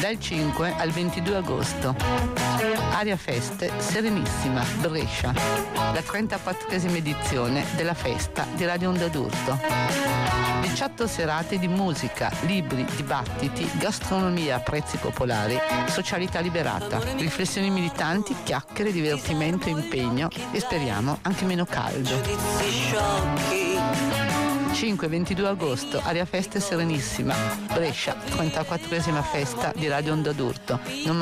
dal 5 al 22 agosto. Aria Feste Serenissima, Brescia, la 34esima edizione della festa di Radio Onda d'Urto. 18 serate di musica, libri, dibattiti, gastronomia a prezzi popolari, socialità liberata, riflessioni militanti, chiacchiere, divertimento, impegno e speriamo anche meno caldo. 5-22 agosto, Aria Feste Serenissima, Brescia, 34esima festa di Radio Onda d'Urto. Non